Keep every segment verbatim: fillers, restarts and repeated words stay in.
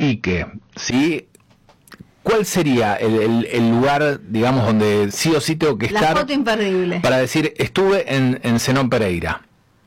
Iquique, ¿sí? ¿Cuál sería el, el, el lugar, digamos, donde sí o sí tengo que estar? La foto imperdible. Para decir, estuve en, en Zenón Pereira.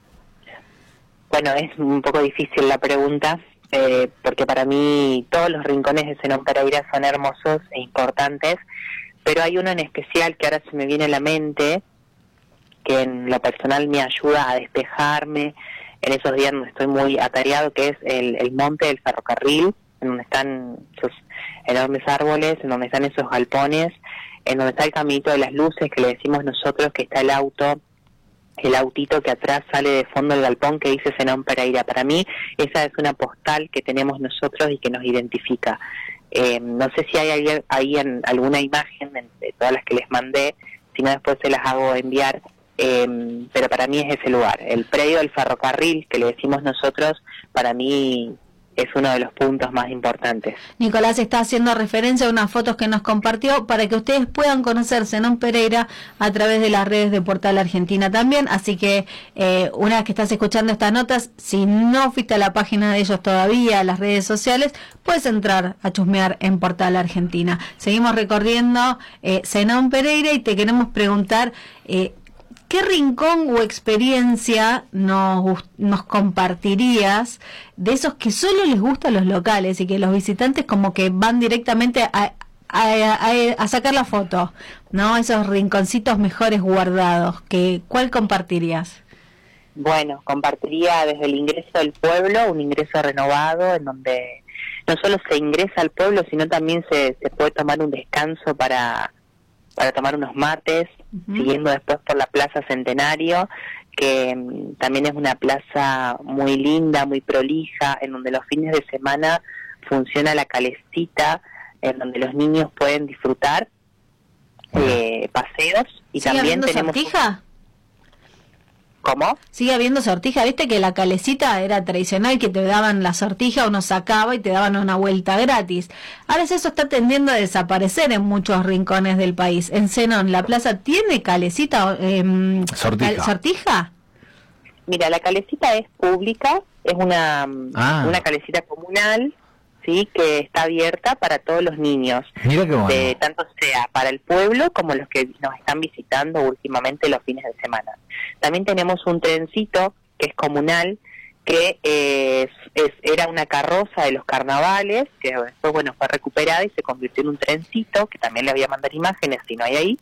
Bueno, es un poco difícil la pregunta, eh, porque para mí todos los rincones de Zenón Pereira son hermosos e importantes, pero hay uno en especial que ahora se me viene a la mente, que en lo personal me ayuda a despejarme en esos días donde estoy muy atareado, que es el, el monte del ferrocarril, en donde están esos enormes árboles, en donde están esos galpones, en donde está el caminito de las luces, que le decimos nosotros que está el auto, el autito que atrás sale de fondo del galpón que dice Zenón Pereira. Para mí esa es una postal que tenemos nosotros y que nos identifica. Eh, no sé si hay ahí, ahí en alguna imagen de, de todas las que les mandé, si no después se las hago enviar, eh, pero para mí es ese lugar, el predio del ferrocarril que le decimos nosotros, para mí es uno de los puntos más importantes. Nicolás está haciendo referencia a unas fotos que nos compartió para que ustedes puedan conocer Zenón Pereira a través de las redes de Portal Argentina también, así que eh, una vez que estás escuchando estas notas, si no fuiste a la página de ellos todavía, a las redes sociales, puedes entrar a chusmear en Portal Argentina. Seguimos recorriendo eh, Zenón Pereira y te queremos preguntar eh, ¿qué rincón o experiencia nos, nos compartirías de esos que solo les gustan los locales y que los visitantes como que van directamente a, a, a, a sacar la foto, ¿no? Esos rinconcitos mejores guardados, que ¿cuál compartirías? Bueno, compartiría desde el ingreso del pueblo, un ingreso renovado en donde no solo se ingresa al pueblo, sino también se, se puede tomar un descanso para... para tomar unos mates, uh-huh. siguiendo después por la Plaza Centenario, que um, también es una plaza muy linda, muy prolija, en donde los fines de semana funciona la calecita, en donde los niños pueden disfrutar eh, paseos. Y ¿Sigue también habiendo tenemos... sortija? ¿Cómo? Sigue habiendo sortija, viste que la calecita era tradicional, que te daban la sortija, uno sacaba y te daban una vuelta gratis. Ahora eso está tendiendo a desaparecer en muchos rincones del país. En Zenón, ¿la plaza tiene calecita, eh, sortija. Cal- sortija? Mira, la calecita es pública, es una, ah. una calecita comunal, sí, que está abierta para todos los niños. Mira qué bueno. De, tanto sea para el pueblo como los que nos están visitando últimamente los fines de semana. También tenemos un trencito que es comunal, que es, es, era una carroza de los carnavales, que después bueno fue recuperada y se convirtió en un trencito, que también le voy a mandar imágenes si no hay ahí,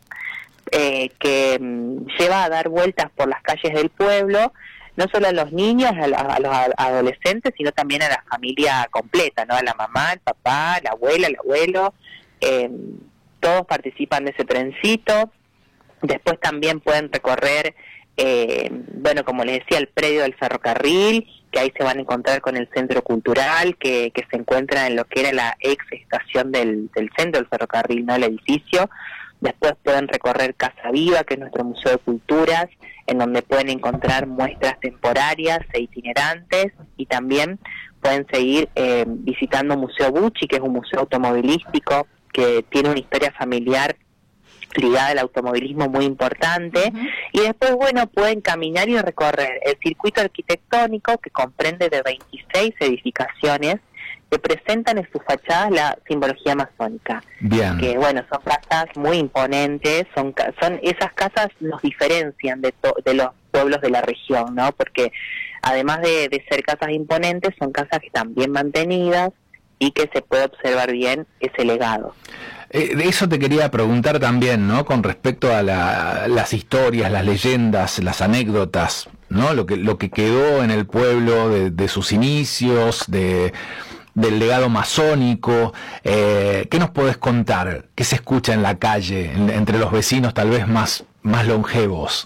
eh, que um, lleva a dar vueltas por las calles del pueblo, no solo a los niños, a, la, a los adolescentes, sino también a la familia completa, ¿no? A la mamá, el papá, la abuela, el abuelo, eh, todos participan de ese trencito. Después también pueden recorrer, eh, bueno, como les decía, el predio del ferrocarril, que ahí se van a encontrar con el centro cultural, que, que se encuentra en lo que era la ex estación del, del centro del ferrocarril, ¿no? El edificio. Después pueden recorrer Casa Viva, que es nuestro museo de culturas, en donde pueden encontrar muestras temporarias e itinerantes, y también pueden seguir eh, visitando Museo Bucci, que es un museo automovilístico que tiene una historia familiar ligada al automovilismo muy importante. Uh-huh. Y después, bueno, pueden caminar y recorrer el circuito arquitectónico, que comprende de veintiséis edificaciones que presentan en sus fachadas la simbología masónica. Bien. Que bueno, son casas muy imponentes, son son esas casas nos diferencian de to, de los pueblos de la región, ¿no? Porque además de, de ser casas imponentes, son casas que están bien mantenidas y que se puede observar bien ese legado. Eh, de eso te quería preguntar también, ¿no? Con respecto a la, las historias, las leyendas, las anécdotas, ¿no? Lo que lo que quedó en el pueblo de, de sus inicios, de del legado masónico. Eh, ¿qué nos podés contar? ¿Qué se escucha en la calle, en, entre los vecinos tal vez más, más longevos?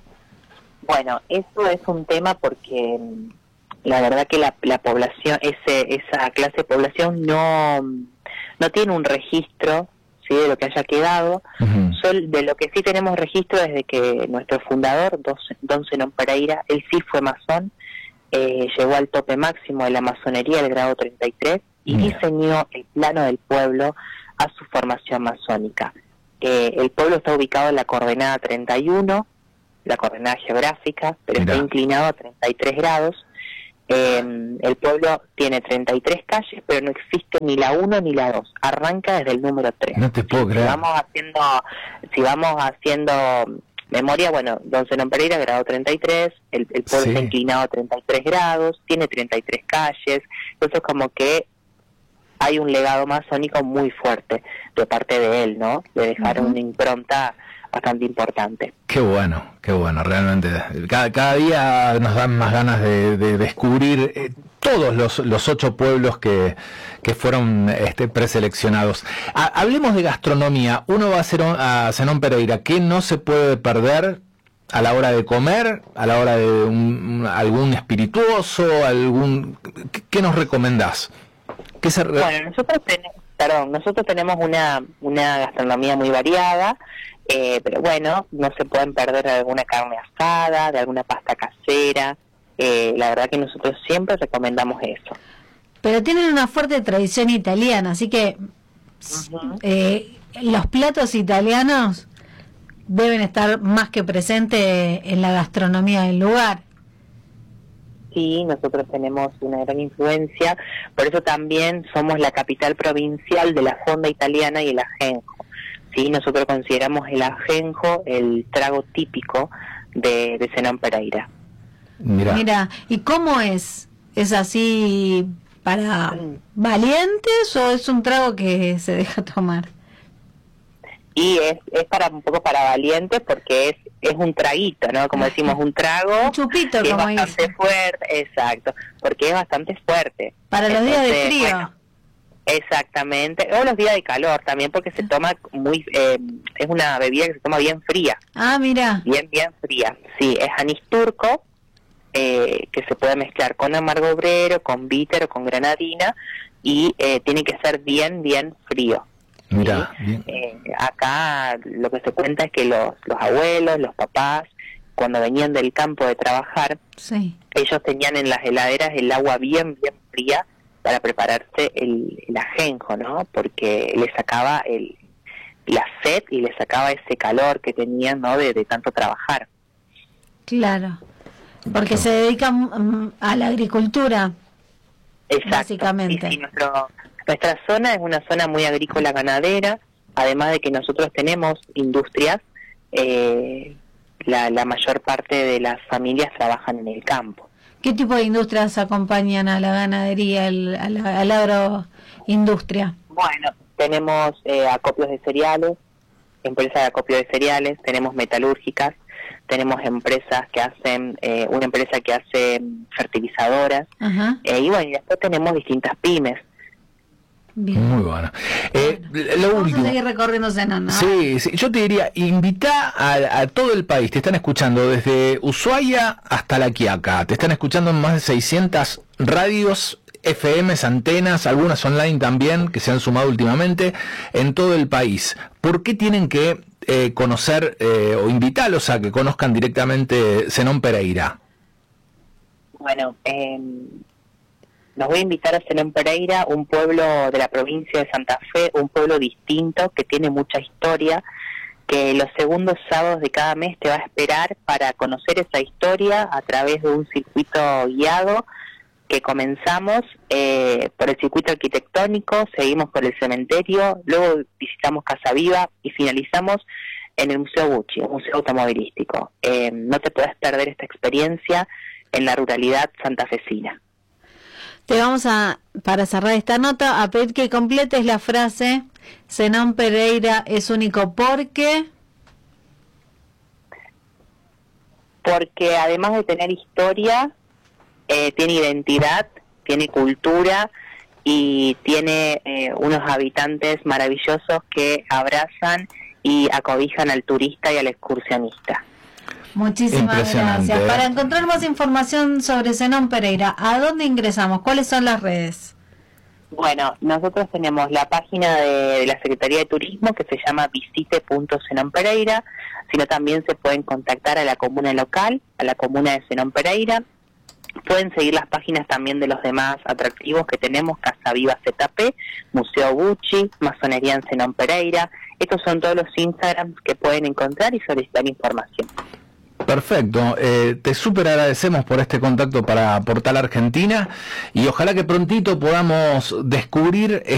Bueno, eso es un tema porque la verdad que la, la población, ese, esa clase de población no, no tiene un registro, ¿sí?, de lo que haya quedado. Uh-huh. Sol, de lo que sí tenemos registro es de que nuestro fundador, Don Zenón Pereira, él sí fue masón. Eh, llegó al tope máximo de la masonería, el grado treinta y tres, y yeah. diseñó el plano del pueblo a su formación masónica. Eh, el pueblo está ubicado en la coordenada treinta y uno, la coordenada geográfica, pero Mirá. está inclinado a treinta y tres grados, Eh, el pueblo tiene treinta y tres calles, pero no existe ni la uno ni la dos. Arranca desde el número tres. No te puedo creer. Si vamos haciendo, si vamos haciendo memoria, bueno, don Zenón Pereira, grado treinta y tres, el, el pueblo Sí. está inclinado a treinta y tres grados, tiene treinta y tres calles, entonces como que hay un legado masónico muy fuerte de parte de él, ¿no? De dejar Ujú. una impronta bastante importante. Qué bueno, qué bueno, realmente. Cada, cada día nos dan más ganas de, de descubrir eh, todos los, los ocho pueblos que, que fueron este, preseleccionados. Ha, hablemos de gastronomía. Uno va a ser a Zenón Pereira. ¿Qué no se puede perder a la hora de comer, a la hora de un, un, algún espirituoso, algún ¿qué, qué nos recomendás? ¿Qué se re- Bueno, nosotros tenemos, perdón, nosotros tenemos una, una gastronomía muy variada, eh, pero bueno, no se pueden perder de alguna carne asada, de alguna pasta casera, eh, la verdad que nosotros siempre recomendamos eso. Pero tienen una fuerte tradición italiana, así que Ujú. eh, los platos italianos deben estar más que presentes en la gastronomía del lugar. Sí, nosotros tenemos una gran influencia, por eso también somos la capital provincial de la fonda italiana y el ajenjo. Sí, nosotros consideramos el ajenjo el trago típico de, de Zenón Pereira. Mirá. Mira, ¿y cómo es? ¿Es así para valientes o es un trago que se deja tomar? Y es, es para un poco para valientes porque es es un traguito, ¿no? Como decimos, un trago Un chupito, que es como bastante dicen. fuerte, exacto, porque es bastante fuerte. Para los días de Entonces, frío. bueno, exactamente, o los días de calor también, porque se toma muy, eh, es una bebida que se toma bien fría, Ah, mira. bien, bien fría. Sí, es anís turco, eh, que se puede mezclar con amargo obrero, con bitter o con granadina, y eh, tiene que ser bien, bien frío. Mirá, ¿sí? bien. Eh, acá lo que se cuenta es que los, los abuelos, los papás, cuando venían del campo de trabajar, Sí. ellos tenían en las heladeras el agua bien, bien fría para prepararse el, el ajenjo, ¿no? Porque les sacaba el, la sed y les sacaba ese calor que tenían, ¿no? De, de tanto trabajar. Claro. Porque se dedican mm, a la agricultura. Exacto. Básicamente. Sí, sí, nuestro, nuestra zona es una zona muy agrícola ganadera, además de que nosotros tenemos industrias, eh, la, la mayor parte de las familias trabajan en el campo. ¿Qué tipo de industrias acompañan a la ganadería, el, a la, a la agroindustria? Bueno, tenemos eh, acopios de cereales, empresas de acopio de cereales, tenemos metalúrgicas, tenemos empresas que hacen, eh, una empresa que hace fertilizadoras, Ajá. eh, y bueno, y después tenemos distintas pymes. Bien. Muy bueno. Eh, lo Vamos último. a seguir recorriendo Zenón, ¿no? Sí, sí, yo te diría, invita a, a todo el país, te están escuchando desde Ushuaia hasta La Quiaca, te están escuchando en más de seiscientas radios, F Ms, antenas, algunas online también, que se han sumado últimamente, en todo el país. ¿Por qué tienen que eh, conocer eh, o invitarlos a que conozcan directamente Zenón Pereira? Bueno, eh, los voy a invitar a Zenón Pereira, un pueblo de la provincia de Santa Fe, un pueblo distinto que tiene mucha historia, que los segundos sábados de cada mes te va a esperar para conocer esa historia a través de un circuito guiado que comenzamos eh, por el circuito arquitectónico, seguimos por el cementerio, luego visitamos Casa Viva y finalizamos en el Museo Gucci, un museo automovilístico. Eh, no te puedes perder esta experiencia en la ruralidad santafesina. Te vamos a, para cerrar esta nota, a pedir que completes la frase: Zenón Pereira es único porque... Porque además de tener historia, eh, tiene identidad, tiene cultura y tiene eh, unos habitantes maravillosos que abrazan y acobijan al turista y al excursionista. Muchísimas Impresionante, gracias. ¿eh? Para encontrar más información sobre Zenón Pereira, ¿a dónde ingresamos? ¿Cuáles son las redes? Bueno, nosotros tenemos la página de, de la Secretaría de Turismo que se llama visite punto zenón pereira, sino también se pueden contactar a la comuna local, a la comuna de Zenón Pereira. Pueden seguir las páginas también de los demás atractivos que tenemos: Casa Viva Z P, Museo Gucci, Masonería en Zenón Pereira. Estos son todos los Instagrams que pueden encontrar y solicitar información. Perfecto, eh, te súper agradecemos por este contacto para Portal Argentina y ojalá que prontito podamos descubrir